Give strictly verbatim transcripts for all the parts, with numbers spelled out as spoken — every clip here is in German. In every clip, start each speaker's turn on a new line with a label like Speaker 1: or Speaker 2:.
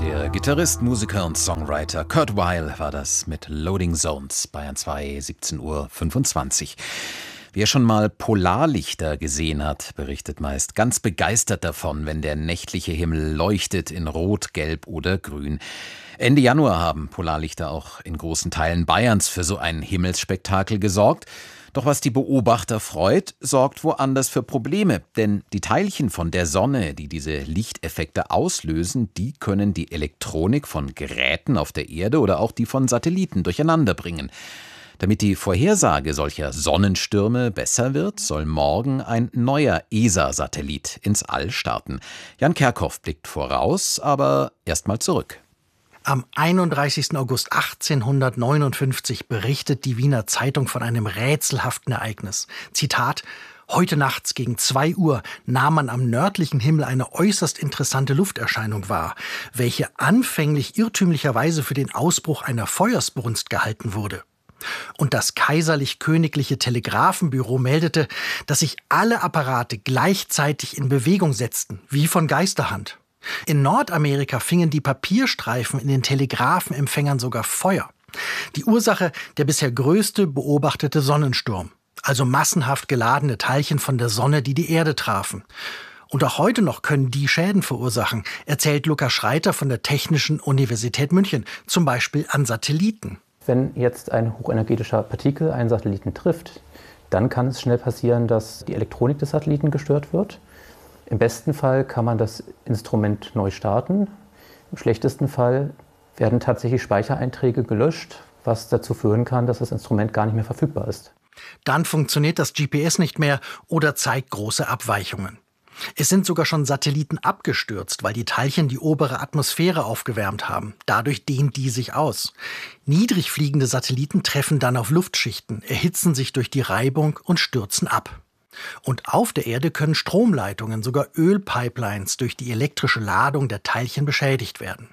Speaker 1: Der Gitarrist, Musiker und Songwriter Kurt Weill war das mit Loading Zones, Bayern zwei, siebzehn Uhr fünfundzwanzig. Wer schon mal Polarlichter gesehen hat, berichtet meist ganz begeistert davon, wenn der nächtliche Himmel leuchtet in Rot, Gelb oder Grün. Ende Januar haben Polarlichter auch in großen Teilen Bayerns für so ein Himmelsspektakel gesorgt. Doch was die Beobachter freut, sorgt woanders für Probleme. Denn die Teilchen von der Sonne, die diese Lichteffekte auslösen, die können die Elektronik von Geräten auf der Erde oder auch die von Satelliten durcheinander bringen. Damit die Vorhersage solcher Sonnenstürme besser wird, soll morgen ein neuer E S A-Satellit ins All starten. Jan Kerkhoff blickt voraus, aber erst mal zurück.
Speaker 2: Am einunddreißigsten August achtzehnhundertneunundfünfzig berichtet die Wiener Zeitung von einem rätselhaften Ereignis. Zitat: Heute nachts gegen zwei Uhr nahm man am nördlichen Himmel eine äußerst interessante Lufterscheinung wahr, welche anfänglich irrtümlicherweise für den Ausbruch einer Feuersbrunst gehalten wurde. Und das kaiserlich-königliche Telegrafenbüro meldete, dass sich alle Apparate gleichzeitig in Bewegung setzten, wie von Geisterhand. In Nordamerika fingen die Papierstreifen in den Telegrafenempfängern sogar Feuer. Die Ursache der bisher größte beobachtete Sonnensturm, also massenhaft geladene Teilchen von der Sonne, die die Erde trafen. Und auch heute noch können die Schäden verursachen, erzählt Lukas Schreiter von der Technischen Universität München, zum Beispiel an Satelliten.
Speaker 3: Wenn jetzt ein hochenergetischer Partikel einen Satelliten trifft, dann kann es schnell passieren, dass die Elektronik des Satelliten gestört wird. Im besten Fall kann man das Instrument neu starten. Im schlechtesten Fall werden tatsächlich Speichereinträge gelöscht, was dazu führen kann, dass das Instrument gar nicht mehr verfügbar ist.
Speaker 2: Dann funktioniert das G P S nicht mehr oder zeigt große Abweichungen. Es sind sogar schon Satelliten abgestürzt, weil die Teilchen die obere Atmosphäre aufgewärmt haben. Dadurch dehnt die sich aus. Niedrig fliegende Satelliten treffen dann auf Luftschichten, erhitzen sich durch die Reibung und stürzen ab. Und auf der Erde können Stromleitungen, sogar Ölpipelines, durch die elektrische Ladung der Teilchen beschädigt werden.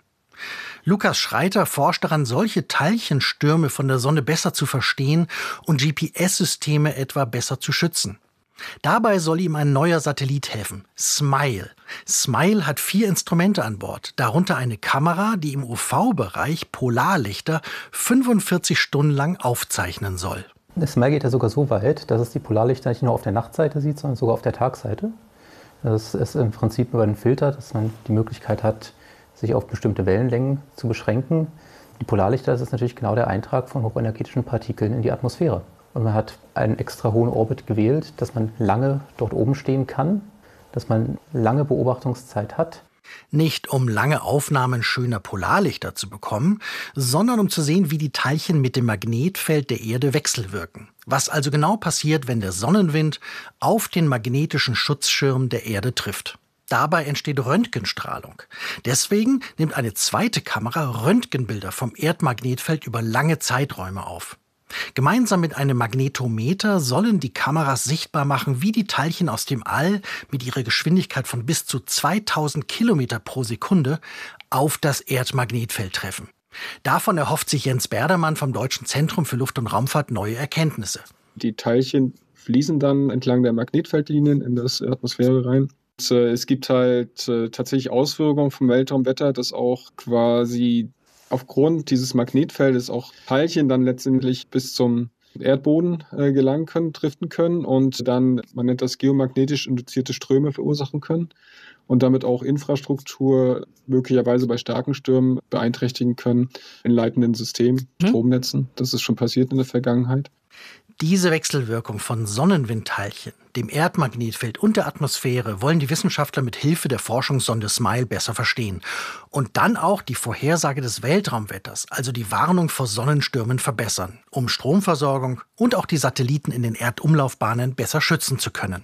Speaker 2: Lukas Schreiter forscht daran, solche Teilchenstürme von der Sonne besser zu verstehen und G P S-Systeme etwa besser zu schützen. Dabei soll ihm ein neuer Satellit helfen, SMILE. SMILE hat vier Instrumente an Bord, darunter eine Kamera, die im U V-Bereich Polarlichter fünfundvierzig Stunden lang aufzeichnen soll.
Speaker 3: SMILE geht ja sogar so weit, dass es die Polarlichter nicht nur auf der Nachtseite sieht, sondern sogar auf der Tagseite. Das ist im Prinzip über einen Filter, dass man die Möglichkeit hat, sich auf bestimmte Wellenlängen zu beschränken. Die Polarlichter, das ist natürlich genau der Eintrag von hochenergetischen Partikeln in die Atmosphäre. Und man hat einen extra hohen Orbit gewählt, dass man lange dort oben stehen kann, dass man lange Beobachtungszeit hat.
Speaker 2: Nicht um lange Aufnahmen schöner Polarlichter zu bekommen, sondern um zu sehen, wie die Teilchen mit dem Magnetfeld der Erde wechselwirken. Was also genau passiert, wenn der Sonnenwind auf den magnetischen Schutzschirm der Erde trifft. Dabei entsteht Röntgenstrahlung. Deswegen nimmt eine zweite Kamera Röntgenbilder vom Erdmagnetfeld über lange Zeiträume auf. Gemeinsam mit einem Magnetometer sollen die Kameras sichtbar machen, wie die Teilchen aus dem All mit ihrer Geschwindigkeit von bis zu zweitausend Kilometer pro Sekunde auf das Erdmagnetfeld treffen. Davon erhofft sich Jens Berdermann vom Deutschen Zentrum für Luft- und Raumfahrt neue Erkenntnisse.
Speaker 4: Die Teilchen fließen dann entlang der Magnetfeldlinien in das Atmosphäre rein. Und, äh, es gibt halt äh, tatsächlich Auswirkungen vom Weltraumwetter, dass auch quasi aufgrund dieses Magnetfeldes auch Teilchen dann letztendlich bis zum Erdboden äh, gelangen können, driften können und dann, man nennt das geomagnetisch induzierte Ströme verursachen können und damit auch Infrastruktur möglicherweise bei starken Stürmen beeinträchtigen können in leitenden Systemen, Stromnetzen. Das ist schon passiert in der Vergangenheit.
Speaker 2: Diese Wechselwirkung von Sonnenwindteilchen, dem Erdmagnetfeld und der Atmosphäre wollen die Wissenschaftler mit Hilfe der Forschungssonde SMILE besser verstehen. Und dann auch die Vorhersage des Weltraumwetters, also die Warnung vor Sonnenstürmen, verbessern, um Stromversorgung und auch die Satelliten in den Erdumlaufbahnen besser schützen zu können.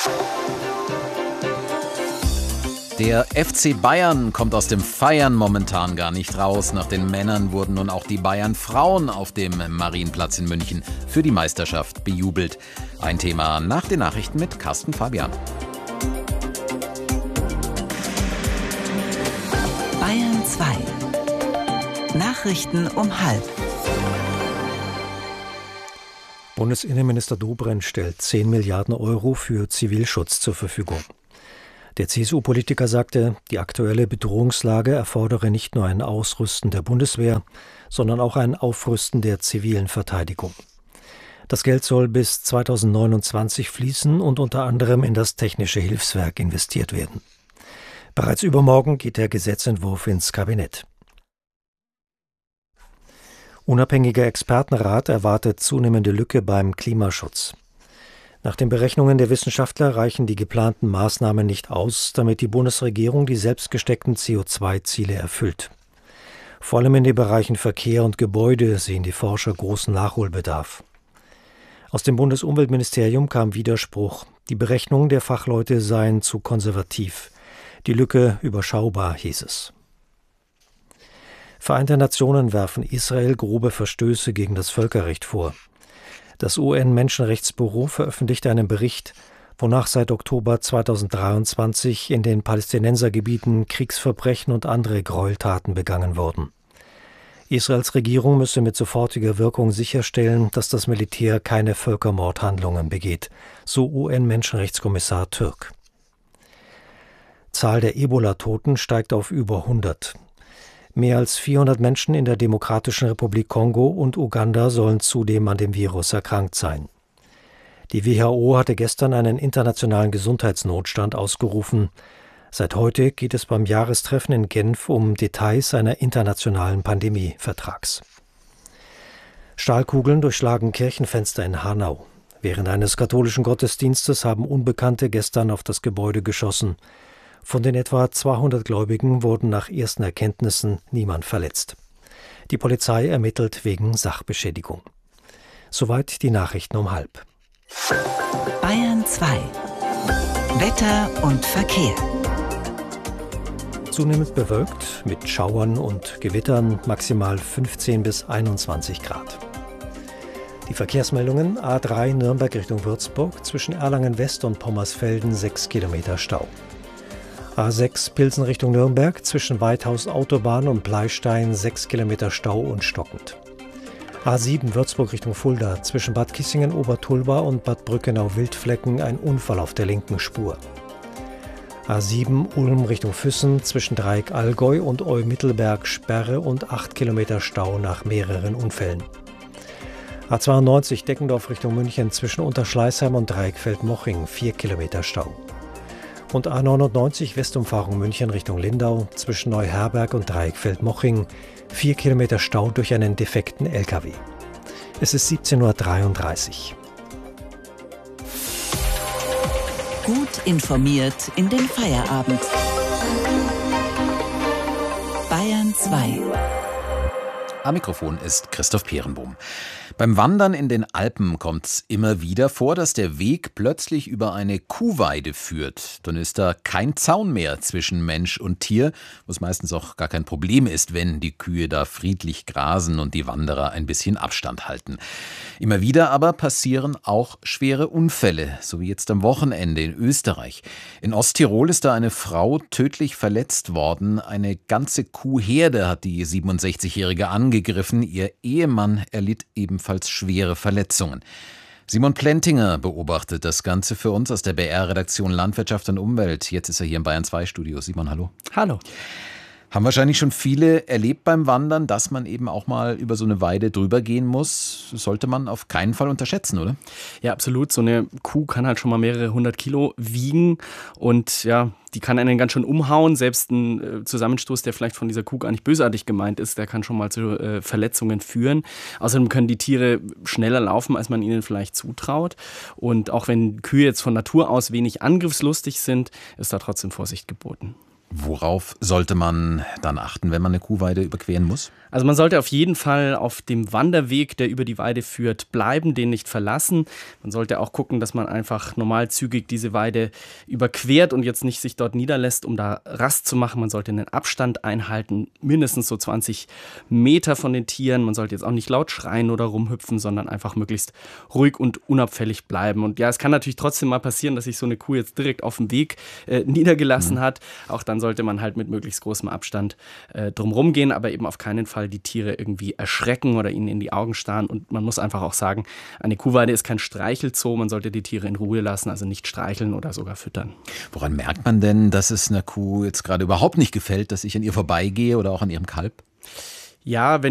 Speaker 1: Der F C Bayern kommt aus dem Feiern momentan gar nicht raus. Nach den Männern wurden nun auch die Bayern-Frauen auf dem Marienplatz in München für die Meisterschaft bejubelt. Ein Thema nach den Nachrichten mit Carsten Fabian.
Speaker 5: Bayern zwei. Nachrichten um halb.
Speaker 6: Bundesinnenminister Dobrindt stellt zehn Milliarden Euro für Zivilschutz zur Verfügung.
Speaker 5: Der C S U-Politiker sagte, die aktuelle Bedrohungslage erfordere nicht nur ein Ausrüsten der Bundeswehr, sondern auch ein Aufrüsten der zivilen Verteidigung. Das Geld soll bis zweitausendneunundzwanzig fließen und unter anderem in das Technische Hilfswerk investiert werden. Bereits übermorgen geht der Gesetzentwurf ins Kabinett. Unabhängiger Expertenrat erwartet zunehmende Lücke beim Klimaschutz. Nach den Berechnungen der Wissenschaftler reichen die geplanten Maßnahmen nicht aus, damit die Bundesregierung die selbst gesteckten C O zwei Ziele erfüllt. Vor allem in den Bereichen Verkehr und Gebäude sehen die Forscher großen Nachholbedarf. Aus dem Bundesumweltministerium kam Widerspruch. Die Berechnungen der Fachleute seien zu konservativ. Die Lücke überschaubar, hieß es. Vereinte Nationen werfen Israel grobe Verstöße gegen das Völkerrecht vor. Das U N-Menschenrechtsbüro veröffentlichte einen Bericht, wonach seit Oktober zweitausenddreiundzwanzig in den Palästinensergebieten Kriegsverbrechen und andere Gräueltaten begangen wurden. Israels Regierung müsse mit sofortiger Wirkung sicherstellen, dass das Militär keine Völkermordhandlungen begeht, so U N-Menschenrechtskommissar Türk. Zahl der Ebola-Toten steigt auf über hundert. Mehr als vierhundert Menschen in der Demokratischen Republik Kongo und Uganda sollen zudem an dem Virus erkrankt sein. Die W H O hatte gestern einen internationalen Gesundheitsnotstand ausgerufen. Seit heute geht es beim Jahrestreffen in Genf um Details einer internationalen Pandemievertrags. Stahlkugeln durchschlagen Kirchenfenster in Hanau. Während eines katholischen Gottesdienstes haben Unbekannte gestern auf das Gebäude geschossen. Von den etwa zweihundert Gläubigen wurden nach ersten Erkenntnissen niemand verletzt. Die Polizei ermittelt wegen Sachbeschädigung. Soweit die Nachrichten um halb.
Speaker 6: Bayern zwei. Wetter und Verkehr.
Speaker 5: Zunehmend bewölkt mit Schauern und Gewittern, maximal fünfzehn bis einundzwanzig Grad. Die Verkehrsmeldungen: A drei Nürnberg Richtung Würzburg, zwischen Erlangen West und Pommersfelden sechs Kilometer Stau. A sechs Pilsen Richtung Nürnberg, zwischen Weithaus Autobahn und Bleistein sechs Kilometer Stau und stockend. A sieben Würzburg Richtung Fulda, zwischen Bad Kissingen Obertulba und Bad Brückenau-Wildflecken ein Unfall auf der linken Spur. A sieben Ulm Richtung Füssen, zwischen Dreieck Allgäu und Eu-Mittelberg Sperre und acht Kilometer Stau nach mehreren Unfällen. A zweiundneunzig Deckendorf Richtung München, zwischen Unterschleißheim und Dreieckfeld-Moching vier Kilometer Stau. Und A neunundneunzig Westumfahrung München Richtung Lindau, zwischen Neuherberg und Dreieckfeld-Moching vier Kilometer Stau durch einen defekten L K W. Es ist siebzehn Uhr dreiunddreißig.
Speaker 6: Gut informiert in den Feierabend. Bayern zwei.
Speaker 1: Am Mikrofon ist Christoph Peerenbohm. Beim Wandern in den Alpen kommt es immer wieder vor, dass der Weg plötzlich über eine Kuhweide führt. Dann ist da kein Zaun mehr zwischen Mensch und Tier, was meistens auch gar kein Problem ist, wenn die Kühe da friedlich grasen und die Wanderer ein bisschen Abstand halten. Immer wieder aber passieren auch schwere Unfälle, so wie jetzt am Wochenende in Österreich. In Osttirol ist da eine Frau tödlich verletzt worden. Eine ganze Kuhherde hat die siebenundsechzigjährige angegriffen. Ihr Ehemann erlitt ebenfalls schwere Verletzungen. Simon Plentinger beobachtet das Ganze für uns aus der B R-Redaktion Landwirtschaft und Umwelt. Jetzt ist er hier im Bayern zwei Studio. Simon, hallo.
Speaker 7: Hallo.
Speaker 1: Haben wahrscheinlich schon viele erlebt beim Wandern, dass man eben auch mal über so eine Weide drüber gehen muss. Das sollte man auf keinen Fall unterschätzen, oder?
Speaker 7: Ja, absolut. So eine Kuh kann halt schon mal mehrere hundert Kilo wiegen und ja, die kann einen ganz schön umhauen. Selbst ein Zusammenstoß, der vielleicht von dieser Kuh gar nicht bösartig gemeint ist, der kann schon mal zu äh, Verletzungen führen. Außerdem können die Tiere schneller laufen, als man ihnen vielleicht zutraut. Und auch wenn Kühe jetzt von Natur aus wenig angriffslustig sind, ist da trotzdem Vorsicht geboten.
Speaker 1: Worauf sollte man dann achten, wenn man eine Kuhweide überqueren muss?
Speaker 7: Also man sollte auf jeden Fall auf dem Wanderweg, der über die Weide führt, bleiben, den nicht verlassen. Man sollte auch gucken, dass man einfach normalzügig diese Weide überquert und jetzt nicht sich dort niederlässt, um da Rast zu machen. Man sollte einen Abstand einhalten, mindestens so zwanzig Meter von den Tieren. Man sollte jetzt auch nicht laut schreien oder rumhüpfen, sondern einfach möglichst ruhig und unabfällig bleiben. Und ja, es kann natürlich trotzdem mal passieren, dass sich so eine Kuh jetzt direkt auf dem Weg äh, niedergelassen mhm. hat. Auch dann dann sollte man halt mit möglichst großem Abstand äh, drumherum gehen, aber eben auf keinen Fall die Tiere irgendwie erschrecken oder ihnen in die Augen starren. Und man muss einfach auch sagen, eine Kuhweide ist kein Streichelzoo, man sollte die Tiere in Ruhe lassen, also nicht streicheln oder sogar füttern.
Speaker 1: Woran merkt man denn, dass es einer Kuh jetzt gerade überhaupt nicht gefällt, dass ich an ihr vorbeigehe oder auch an ihrem Kalb?
Speaker 7: Ja, wenn